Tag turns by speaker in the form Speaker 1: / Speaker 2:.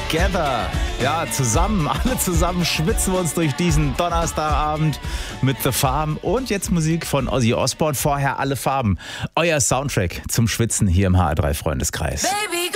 Speaker 1: Together. Ja, zusammen, alle zusammen schwitzen wir uns durch diesen Donnerstagabend mit The Farm. Und jetzt Musik von Ozzy Osbourne. Vorher Alle Farben. Euer Soundtrack zum Schwitzen hier im HR3 Freundeskreis.
Speaker 2: Baby,